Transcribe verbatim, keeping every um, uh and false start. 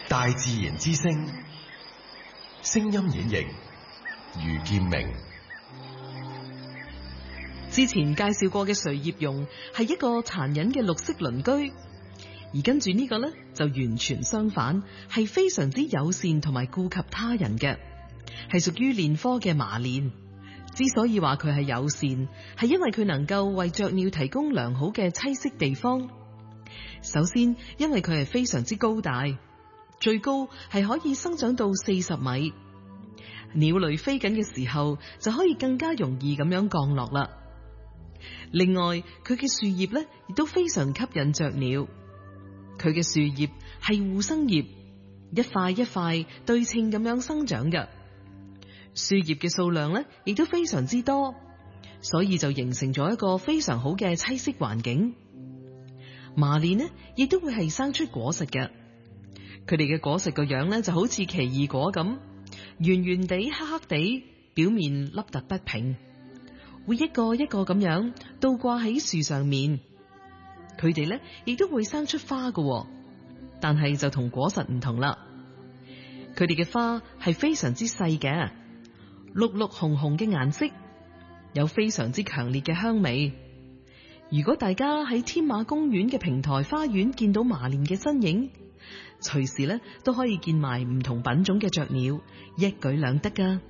大自然之聲，聲音演繹余劍明。 之前介紹過嘅垂葉榕係一個殘忍嘅綠色鄰居，而跟住呢個呢，就完全相反，係非常之友善同埋顧及他人嘅，係屬於蓮科嘅麻蓮。之所以話佢係友善，係因為佢能夠為雀鳥提供良好嘅棲息地方。首先，因為佢係非常之高大，最高係可以生長到四十米，鳥類飛緊嘅時候就可以更加容易咁樣降落啦。另外，佢嘅樹葉咧亦都非常吸引雀鳥。佢嘅樹葉係互生葉，一塊一塊對稱咁樣生長嘅。樹葉嘅數量咧亦都非常之多，所以就形成咗一個非常好嘅棲息環境。麻蓮呢亦都會係生出果實嘅，佢哋嘅果實個樣咧就好似奇異果咁，圓圓地、黑黑地，表面凹凸不平，會一個一個咁樣倒掛喺樹上面。佢哋咧亦都會生出花嘅，但係就同果實唔同啦。佢哋嘅花係非常之細嘅，綠綠紅紅嘅顏色，有非常之強烈嘅香味。如果大家喺天馬公園嘅平台花園見到麻蓮嘅身影，隨時咧都可以見埋唔同品種嘅雀鳥，一舉兩得噶。